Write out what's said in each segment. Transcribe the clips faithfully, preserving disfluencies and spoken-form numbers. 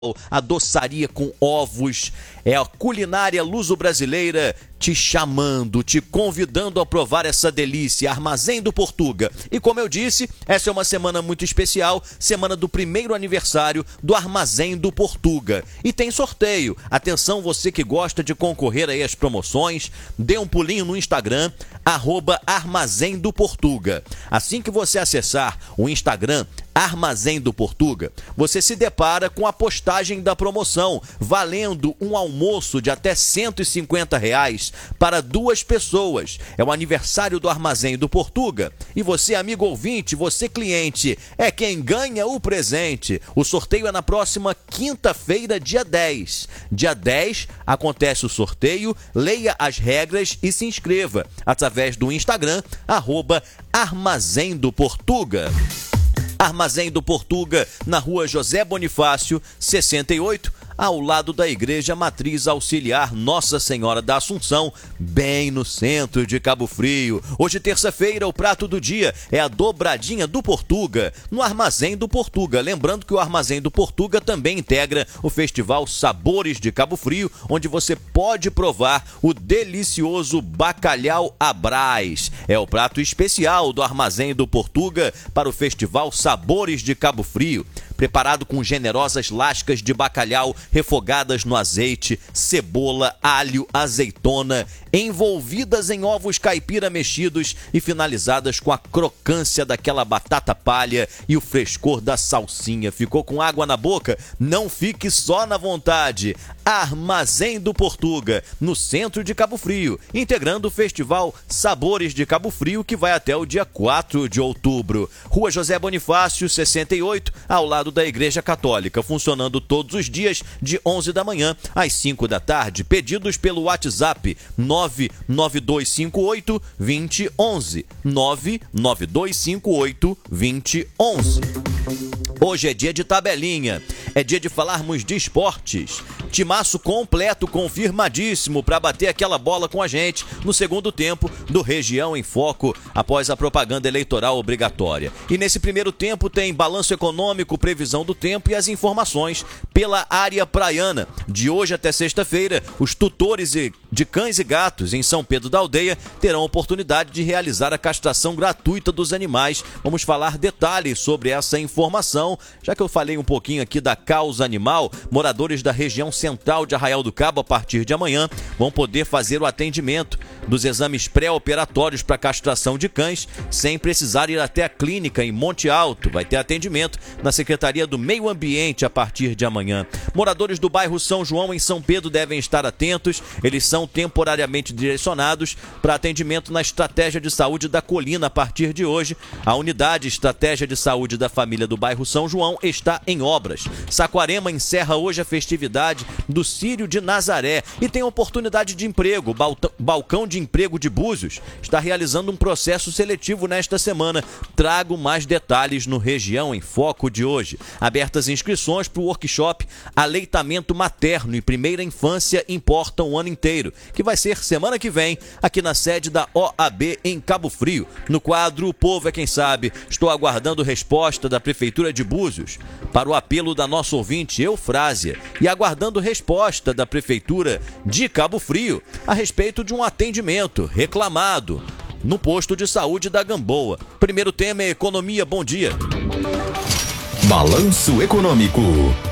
A doçaria com ovos, é a culinária luso-brasileira te chamando, te convidando a provar essa delícia, Armazém do Portuga. E como eu disse, essa é uma semana muito especial, semana do primeiro aniversário do Armazém do Portuga. E tem sorteio. Atenção, você que gosta de concorrer aí às promoções, dê um pulinho no Instagram, arroba Armazém do Portuga. Assim que você acessar o Instagram, Armazém do Portuga, você se depara com a postagem da promoção, valendo um almoço de até cento e cinquenta reais para duas pessoas. É o aniversário do Armazém do Portuga. E você, amigo ouvinte, você cliente, é quem ganha o presente. O sorteio é na próxima quinta-feira, dia dez. Dia dez acontece o sorteio, leia as regras e se inscreva através do Instagram, arroba Armazém do Portuga. Armazém do Portuga, na rua José Bonifácio, sessenta e oito, ao lado da Igreja Matriz Auxiliar Nossa Senhora da Assunção, bem no centro de Cabo Frio. Hoje, terça-feira, o prato do dia é a dobradinha do Portuga, no Armazém do Portuga. Lembrando que o Armazém do Portuga também integra o Festival Sabores de Cabo Frio, onde você pode provar o delicioso bacalhau à Brás. É o prato especial do Armazém do Portuga para o Festival Sabores de Cabo Frio. Preparado com generosas lascas de bacalhau refogadas no azeite, cebola, alho, azeitona, envolvidas em ovos caipira mexidos e finalizadas com a crocância daquela batata palha e o frescor da salsinha. Ficou com água na boca? Não fique só na vontade. Armazém do Portuga, no centro de Cabo Frio, integrando o Festival Sabores de Cabo Frio, que vai até o dia quatro de outubro. Rua José Bonifácio, sessenta e oito, ao lado da Igreja Católica, funcionando todos os dias de onze da manhã às cinco da tarde. Pedidos pelo WhatsApp nove nove dois cinco oito, dois zero um um, nove nove dois cinco oito, dois zero um um. Hoje é dia de tabelinha, é dia de falarmos de esportes. Timaço completo, confirmadíssimo para bater aquela bola com a gente no segundo tempo do Região em Foco, após a propaganda eleitoral obrigatória. E nesse primeiro tempo tem balanço econômico, previsão do tempo e as informações pela área praiana. De hoje até sexta-feira, os tutores de cães e gatos em São Pedro da Aldeia terão oportunidade de realizar a castração gratuita dos animais. Vamos falar detalhes sobre essa informação, já que eu falei um pouquinho aqui da causa animal. Moradores da região central de Arraial do Cabo, a partir de amanhã, vão poder fazer o atendimento dos exames pré-operatórios para castração de cães, sem precisar ir até a clínica em Monte Alto. Vai ter atendimento na Secretaria do Meio Ambiente a partir de amanhã. Moradores do bairro São João, em São Pedro, devem estar atentos. Eles são temporariamente direcionados para atendimento na Estratégia de Saúde da Colina a partir de hoje. A unidade Estratégia de Saúde da Família do bairro São João está em obras. Saquarema encerra hoje a festividade do Círio de Nazaré e tem oportunidade de emprego. Balcão de Emprego de Búzios está realizando um processo seletivo nesta semana. Trago mais detalhes no Região em Foco de hoje. Abertas inscrições para o workshop Aleitamento Materno e Primeira Infância Importam o Ano Inteiro, que vai ser semana que vem aqui na sede da O A B em Cabo Frio. No quadro O Povo é Quem Sabe, estou aguardando resposta da Prefeitura de Búzios para o apelo da nossa ouvinte Eufrásia e aguardando resposta da Prefeitura de Cabo Frio a respeito de um atendimento reclamado no posto de saúde da Gamboa. Primeiro tema é economia. Bom dia. Balanço econômico.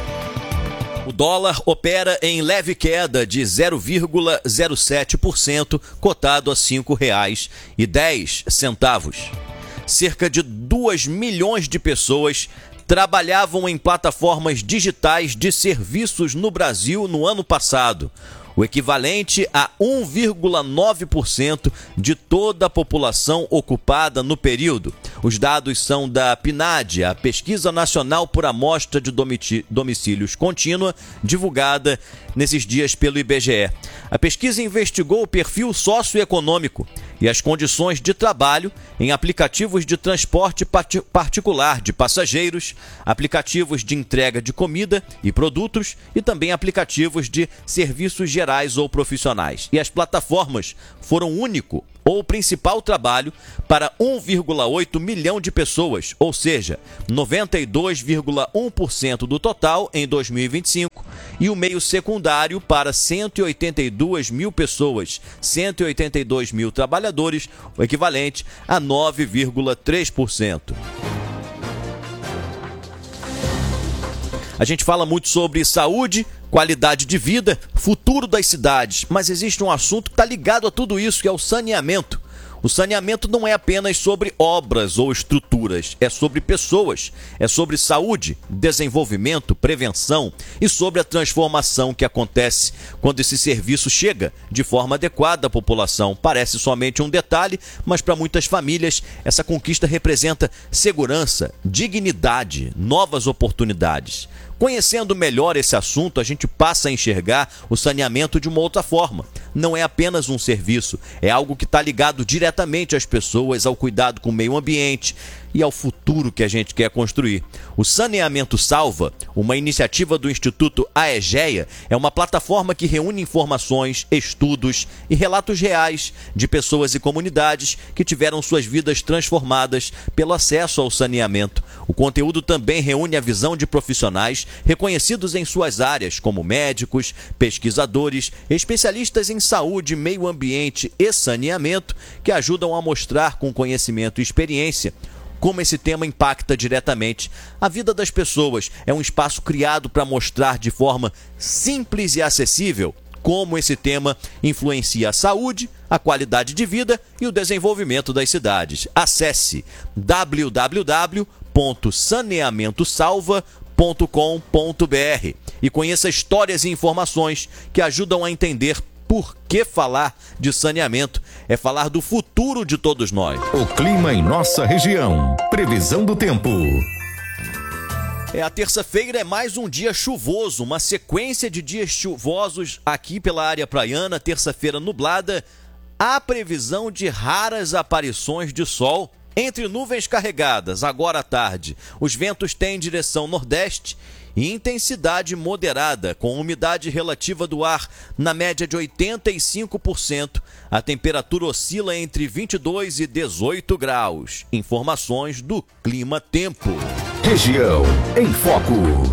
O dólar opera em leve queda de zero vírgula zero sete por cento, cotado a cinco reais e dez centavos. Cerca de dois milhões de pessoas trabalhavam em plataformas digitais de serviços no Brasil no ano passado, o equivalente a um vírgula nove por cento de toda a população ocupada no período. Os dados são da PNAD, a Pesquisa Nacional por Amostra de Domicílios Contínua, divulgada nesses dias pelo I B G E. A pesquisa investigou o perfil socioeconômico e as condições de trabalho em aplicativos de transporte particular de passageiros, aplicativos de entrega de comida e produtos e também aplicativos de serviços gerais ou profissionais. E as plataformas foram o único ou principal trabalho para um vírgula oito milhão de pessoas, ou seja, noventa e dois vírgula um por cento do total em dois mil e vinte e cinco, e o meio secundário para cento e oitenta e duas mil pessoas, cento e oitenta e dois mil trabalhadores, o equivalente a nove vírgula três por cento. A gente fala muito sobre saúde, qualidade de vida, futuro das cidades, mas existe um assunto que está ligado a tudo isso, que é o saneamento. O saneamento não é apenas sobre obras ou estruturas, é sobre pessoas, é sobre saúde, desenvolvimento, prevenção e sobre a transformação que acontece quando esse serviço chega de forma adequada à população. Parece somente um detalhe, mas para muitas famílias essa conquista representa segurança, dignidade, novas oportunidades. Conhecendo melhor esse assunto, a gente passa a enxergar o saneamento de uma outra forma. Não é apenas um serviço, é algo que está ligado diretamente às pessoas, ao cuidado com o meio ambiente e ao futuro que a gente quer construir. O Saneamento Salva, uma iniciativa do Instituto Aegea, é uma plataforma que reúne informações, estudos e relatos reais de pessoas e comunidades que tiveram suas vidas transformadas pelo acesso ao saneamento. O conteúdo também reúne a visão de profissionais reconhecidos em suas áreas, como médicos, pesquisadores, especialistas em saúde, meio ambiente e saneamento, que ajudam a mostrar com conhecimento e experiência como esse tema impacta diretamente a vida das pessoas. É um espaço criado para mostrar de forma simples e acessível como esse tema influencia a saúde, a qualidade de vida e o desenvolvimento das cidades. Acesse w w w ponto saneamento salva ponto com ponto b r e conheça histórias e informações que ajudam a entender por que falar de saneamento é falar do futuro de todos nós. O clima em nossa região. Previsão do tempo. É, a terça-feira é mais um dia chuvoso, uma sequência de dias chuvosos aqui pela área praiana. Terça-feira nublada, há previsão de raras aparições de sol entre nuvens carregadas. Agora à tarde, os ventos têm direção nordeste e intensidade moderada, com umidade relativa do ar na média de oitenta e cinco por cento. A temperatura oscila entre vinte e dois e dezoito graus. Informações do Clima Tempo. Região em Foco.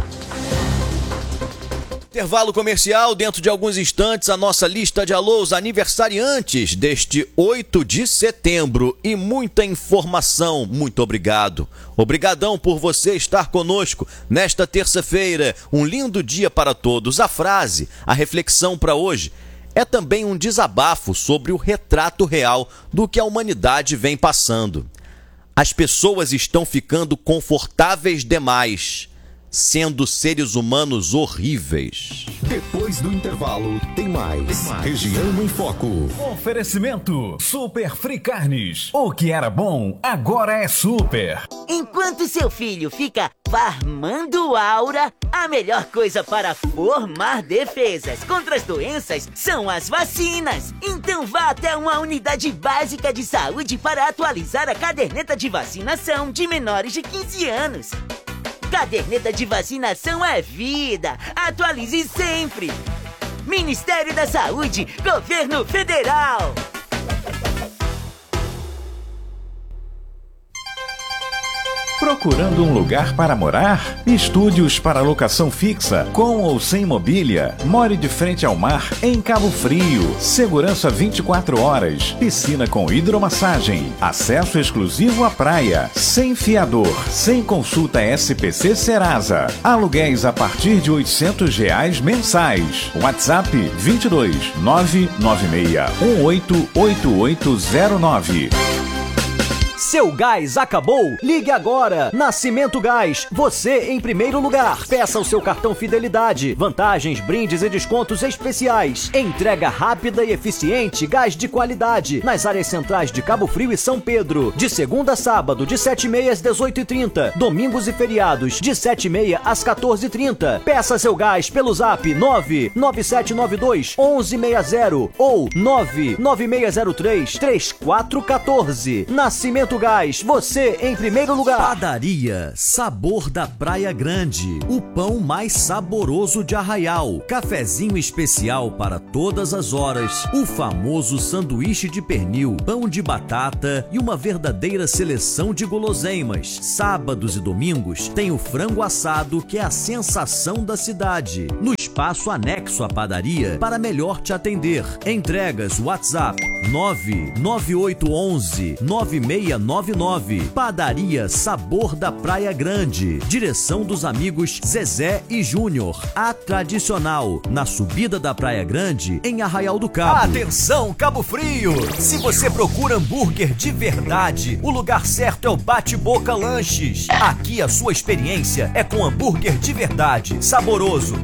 Intervalo comercial. Dentro de alguns instantes, a nossa lista de alôs aniversariantes deste oito de setembro. E muita informação. Muito obrigado. Obrigadão por você estar conosco nesta terça-feira. Um lindo dia para todos. A frase, a reflexão para hoje, é também um desabafo sobre o retrato real do que a humanidade vem passando. As pessoas estão ficando confortáveis demais, sendo seres humanos horríveis. Depois do intervalo, tem mais. Tem mais. Região em Foco. Oferecimento Super Free Carnes. O que era bom, agora é super. Enquanto seu filho fica farmando aura, a melhor coisa para formar defesas contra as doenças são as vacinas. Então vá até uma unidade básica de saúde para atualizar a caderneta de vacinação de menores de quinze anos. Caderneta de vacinação é vida. Atualize sempre. Ministério da Saúde, Governo Federal. Procurando um lugar para morar? Estúdios para locação fixa, com ou sem mobília. More de frente ao mar, em Cabo Frio. Segurança vinte e quatro horas. Piscina com hidromassagem. Acesso exclusivo à praia. Sem fiador. Sem consulta S P C Serasa. Aluguéis a partir de oitocentos reais mensais. WhatsApp vinte e dois, nove nove seis, um oito oito oito zero nove. Seu gás acabou? Ligue agora. Nascimento Gás, você em primeiro lugar. Peça o seu cartão Fidelidade. Vantagens, brindes e descontos especiais. Entrega rápida e eficiente, gás de qualidade. Nas áreas centrais de Cabo Frio e São Pedro. De segunda a sábado, de sete e meia às dezoito e trinta. Domingos e feriados, de sete e meia às quatorze e trinta. Peça seu gás pelo zap nove nove sete nove dois um um seis zero ou nove nove seis zero três três quatro um quatro. Nascimento Gás, você em primeiro lugar. Padaria Sabor da Praia Grande, o pão mais saboroso de Arraial, cafezinho especial para todas as horas, o famoso sanduíche de pernil, pão de batata e uma verdadeira seleção de guloseimas. Sábados e domingos tem o frango assado, que é a sensação da cidade, no espaço anexo à padaria para melhor te atender. Entregas WhatsApp nove nove oito um um nove seis nove nove. Padaria Sabor da Praia Grande. Direção dos amigos Zezé e Júnior. A tradicional, na subida da Praia Grande, em Arraial do Cabo. Atenção, Cabo Frio! Se você procura hambúrguer de verdade, o lugar certo é o Bate-Boca Lanches. Aqui a sua experiência é com hambúrguer de verdade, saboroso,